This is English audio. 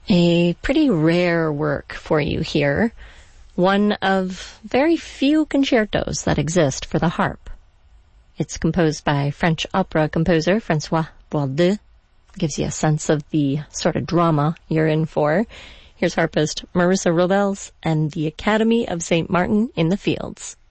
A pretty rare work for you here. One of very few concertos that exist for the harp. It's composed by French opera composer François Boisdeu. Gives you a sense of the sort of drama you're in for. Here's harpist Marissa Robles and the Academy of St. Martin in the Fields.